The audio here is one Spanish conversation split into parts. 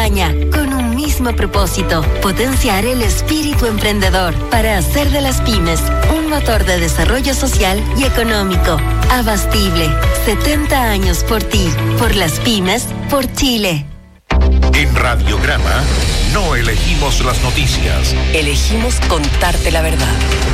Vivaña, con un mismo propósito: potenciar el espíritu emprendedor para hacer de las pymes un motor de desarrollo social y económico. Abastible, 70 años por ti, por las pymes, por Chile. En Radiograma no elegimos las noticias. Elegimos contarte la verdad.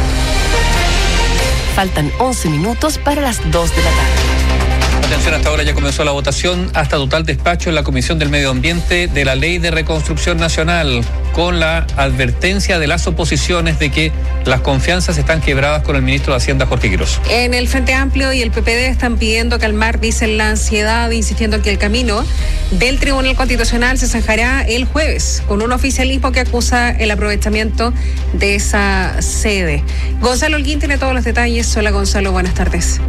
Faltan 11 minutos para las 2 de la tarde. Atención, hasta ahora ya comenzó la votación hasta total despacho en la Comisión del Medio Ambiente de la Ley de Reconstrucción Nacional, con la advertencia de las oposiciones de que las confianzas están quebradas con el ministro de Hacienda, Jorge Quiroz. En el Frente Amplio y el PPD están pidiendo calmar, dicen, la ansiedad, insistiendo en que el camino del Tribunal Constitucional se zanjará el jueves, con un oficialismo que acusa el aprovechamiento de esa sede. Gonzalo Holguín tiene todos los detalles. Hola, Gonzalo, buenas tardes.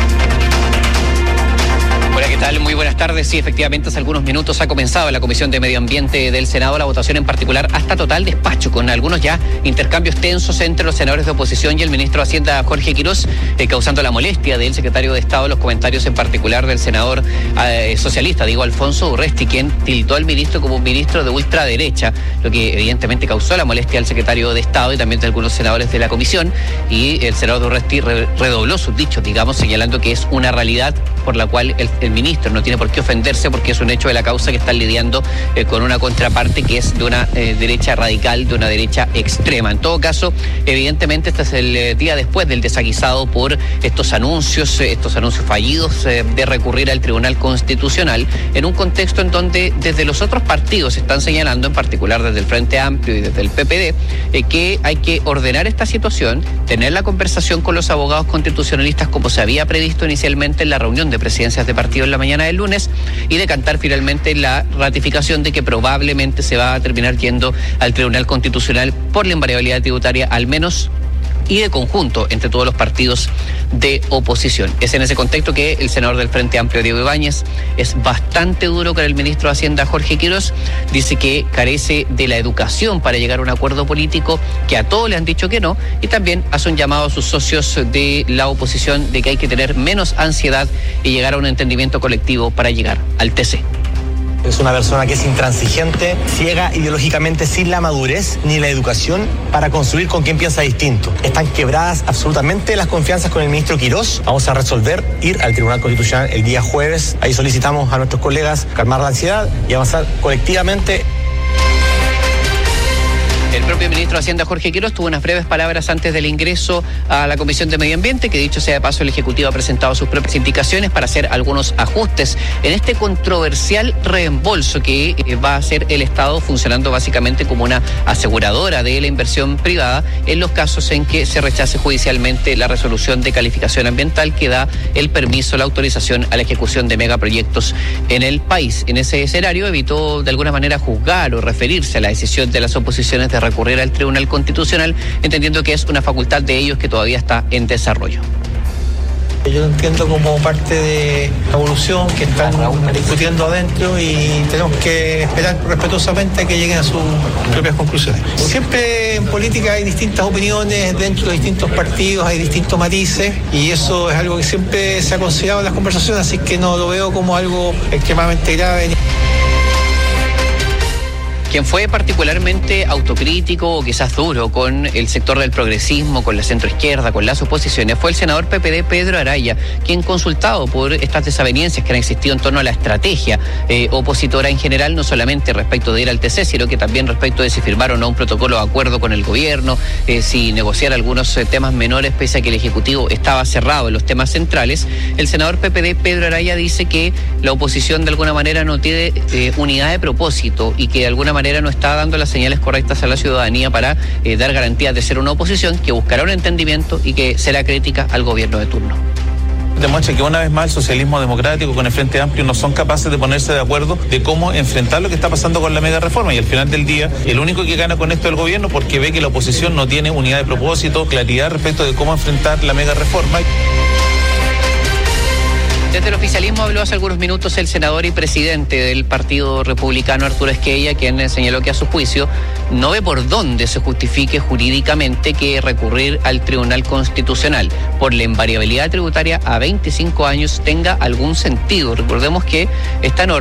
Hola, ¿qué tal? Muy buenas tardes. Sí, efectivamente, hace algunos minutos ha comenzado en la Comisión de Medio Ambiente del Senado la votación, en particular hasta total despacho, con algunos ya intercambios tensos entre los senadores de oposición y el ministro de Hacienda, Jorge Quiroz, causando la molestia del secretario de Estado, los comentarios en particular del senador socialista, Alfonso Urresti, quien tildó al ministro como un ministro de ultraderecha, lo que evidentemente causó la molestia al secretario de Estado y también de algunos senadores de la comisión, y el senador Urresti redobló sus dichos, señalando que es una realidad por la cual el ministro no tiene por qué ofenderse, porque es un hecho de la causa que están lidiando con una contraparte que es de una derecha radical, de una derecha extrema. En todo caso, evidentemente este es el día después del desaguisado por estos anuncios fallidos de recurrir al Tribunal Constitucional, en un contexto en donde desde los otros partidos están señalando, en particular desde el Frente Amplio y desde el PPD, que hay que ordenar esta situación, tener la conversación con los abogados constitucionalistas como se había previsto inicialmente en la reunión de presidencias de partido en la mañana del lunes, y decantar finalmente la ratificación de que probablemente se va a terminar yendo al Tribunal Constitucional por la invariabilidad tributaria, al menos, y de conjunto entre todos los partidos de oposición. Es en ese contexto que el senador del Frente Amplio, Diego Ibáñez, es bastante duro con el ministro de Hacienda, Jorge Quiroz. Dice que carece de la educación para llegar a un acuerdo político, que a todos le han dicho que no, y también hace un llamado a sus socios de la oposición de que hay que tener menos ansiedad y llegar a un entendimiento colectivo para llegar al TC. Es una persona que es intransigente, ciega ideológicamente, sin la madurez ni la educación para construir con quien piensa distinto. Están quebradas absolutamente las confianzas con el ministro Quiroz. Vamos a resolver ir al Tribunal Constitucional el día jueves. Ahí solicitamos a nuestros colegas calmar la ansiedad y avanzar colectivamente. El propio ministro de Hacienda, Jorge Quiroz, tuvo unas breves palabras antes del ingreso a la Comisión de Medio Ambiente, que dicho sea de paso, el Ejecutivo ha presentado sus propias indicaciones para hacer algunos ajustes en este controversial reembolso que va a hacer el Estado, funcionando básicamente como una aseguradora de la inversión privada en los casos en que se rechace judicialmente la resolución de calificación ambiental que da el permiso, la autorización a la ejecución de megaproyectos en el país. En ese escenario evitó de alguna manera juzgar o referirse a la decisión de las oposiciones de recurrir al Tribunal Constitucional, entendiendo que es una facultad de ellos que todavía está en desarrollo. Yo lo entiendo como parte de la evolución que están discutiendo adentro, y tenemos que esperar respetuosamente a que lleguen a sus propias conclusiones. Siempre en política hay distintas opiniones dentro de distintos partidos, hay distintos matices, y eso es algo que siempre se ha considerado en las conversaciones, así que no lo veo como algo extremadamente grave. Quien fue particularmente autocrítico o quizás duro con el sector del progresismo, con la centroizquierda, con las oposiciones, fue el senador PPD Pedro Araya, quien, consultado por estas desavenencias que han existido en torno a la estrategia opositora en general, no solamente respecto de ir al TC, sino que también respecto de si firmar o no un protocolo de acuerdo con el gobierno, si negociar algunos temas menores, pese a que el Ejecutivo estaba cerrado en los temas centrales, el senador PPD Pedro Araya dice que la oposición de alguna manera no tiene unidad de propósito y que de alguna manera no está dando las señales correctas a la ciudadanía para dar garantías de ser una oposición que buscará un entendimiento y que será crítica al gobierno de turno. Demuestra que una vez más el socialismo democrático con el Frente Amplio no son capaces de ponerse de acuerdo de cómo enfrentar lo que está pasando con la mega reforma, y al final del día el único que gana con esto es el gobierno, porque ve que la oposición no tiene unidad de propósito, claridad respecto de cómo enfrentar la mega reforma. Desde el oficialismo habló hace algunos minutos el senador y presidente del Partido Republicano, Arturo Esquella, quien señaló que a su juicio no ve por dónde se justifique jurídicamente que recurrir al Tribunal Constitucional por la invariabilidad tributaria a 25 años tenga algún sentido. Recordemos que esta norma